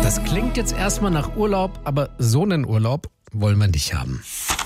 Das klingt jetzt erstmal nach Urlaub, aber so einen Urlaub wollen wir nicht haben.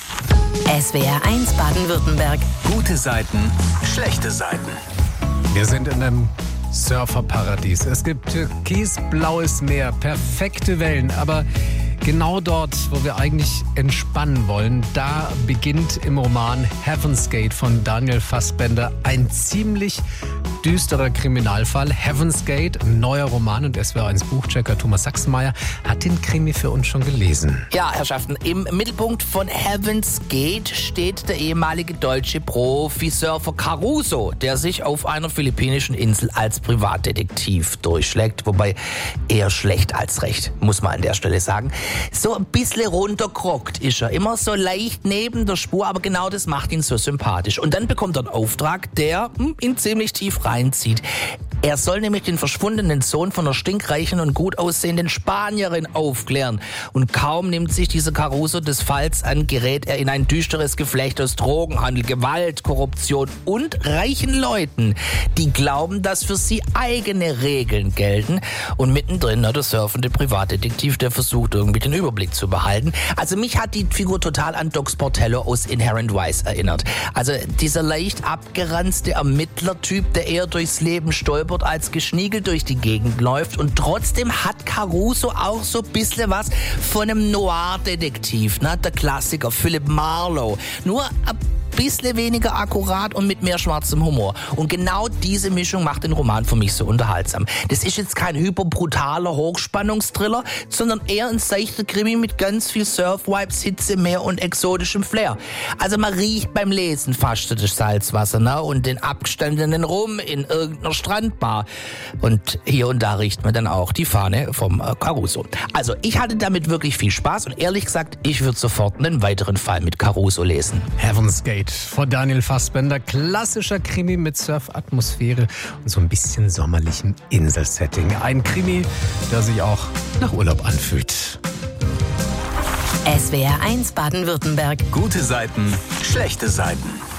SWR 1 Baden-Württemberg. Gute Seiten, schlechte Seiten. Wir sind in einem Surferparadies. Es gibt türkisblaues Meer, perfekte Wellen, aber genau dort, wo wir eigentlich entspannen wollen, da beginnt im Roman Heaven's Gate von Daniel Fassbender ein ziemlich düsterer Kriminalfall. Heaven's Gate, ein neuer Roman, und SWR1 Buchchecker Thomas Sachsenmeier hat den Krimi für uns schon gelesen. Ja, Herrschaften, im Mittelpunkt von Heaven's Gate steht der ehemalige deutsche Profisurfer Caruso, der sich auf einer philippinischen Insel als Privatdetektiv durchschlägt, wobei eher schlecht als recht, muss man an der Stelle sagen. So ein bisschen runterkrockt ist er, immer so leicht neben der Spur, aber genau das macht ihn so sympathisch. Und dann bekommt er einen Auftrag, der ihn ziemlich tief reinzieht. Er soll nämlich den verschwundenen Sohn von einer stinkreichen und gut aussehenden Spanierin aufklären. Und kaum nimmt sich dieser Caruso des Falls an, gerät er in ein düsteres Geflecht aus Drogenhandel, Gewalt, Korruption und reichen Leuten, die glauben, dass für sie eigene Regeln gelten. Und mittendrin der surfende Privatdetektiv, der versucht, irgendwie den Überblick zu behalten. Also mich hat die Figur total an Doc Sportello aus Inherent Vice erinnert. Also dieser leicht abgeranzte Ermittlertyp, der eher durchs Leben stolpert, als geschniegelt durch die Gegend läuft, und trotzdem hat Caruso auch so ein bisschen was von einem Noir-Detektiv, ne? Der Klassiker Philip Marlowe. Nur ein bisschen weniger akkurat und mit mehr schwarzem Humor. Und genau diese Mischung macht den Roman für mich so unterhaltsam. Das ist jetzt kein hyperbrutaler Hochspannungstriller, sondern eher ein seichter Krimi mit ganz viel Surf-Vibes, Hitze, Meer und exotischem Flair. Also man riecht beim Lesen fast das Salzwasser, ne? Und den abgestandenen Rum in irgendeiner Strandbar. Und hier und da riecht man dann auch die Fahne vom Caruso. Also ich hatte damit wirklich viel Spaß und ehrlich gesagt, ich würde sofort einen weiteren Fall mit Caruso lesen. Heaven's Gate von Daniel Fassbender. Klassischer Krimi mit Surfatmosphäre und so ein bisschen sommerlichem Inselsetting. Ein Krimi, der sich auch nach Urlaub anfühlt. SWR 1 Baden-Württemberg. Gute Seiten, schlechte Seiten.